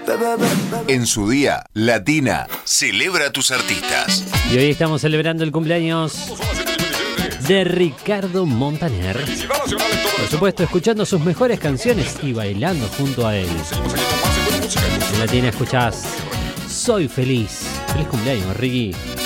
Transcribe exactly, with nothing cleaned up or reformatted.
En su día, Latina celebra a tus artistas. Y hoy estamos celebrando el cumpleaños de Ricardo Montaner. Por supuesto, escuchando sus mejores canciones y bailando junto a él. En Latina escuchás Soy Feliz. Feliz cumpleaños, Ricky.